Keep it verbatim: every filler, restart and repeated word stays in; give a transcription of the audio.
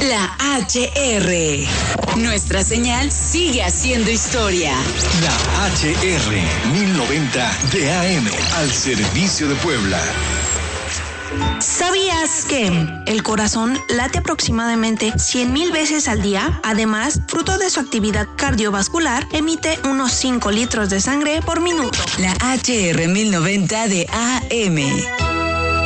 La H R. Nuestra señal sigue haciendo historia. La H R mil noventa de A M al servicio de Puebla. ¿Sabías que el corazón late aproximadamente cien mil veces al día? Además, fruto de su actividad cardiovascular, emite unos cinco litros de sangre por minuto. La H R mil noventa de A M.